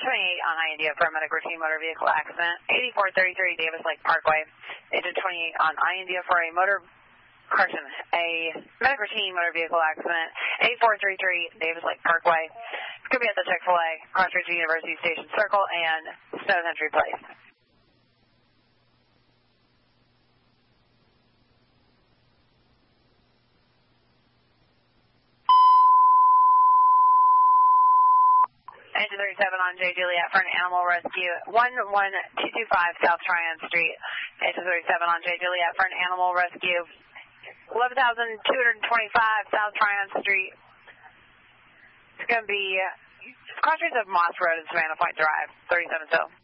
on high India for a medical routine motor vehicle accident. 8433 Davis Lake Parkway. Agent 28 on high India for a medical routine motor vehicle accident. 8433 Davis Lake Parkway. It's going to be at the Chick-fil-A, Crossroads University Station Circle, and Snow Country Place. Engine 37 on J. Juliet for an animal rescue. 11225 South Tryon Street. Engine 37 on J. Juliet for an animal rescue. 11,225 South Tryon Street. It's going to be crossroads of Moss Road and Savannah Point Drive, 37 so.